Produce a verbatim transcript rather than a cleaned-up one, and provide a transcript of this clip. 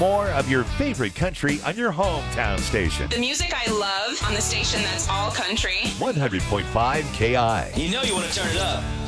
More of your favorite country on your hometown station. The music I love on the station that's all country. one hundred point five K I. You know you want to turn it up.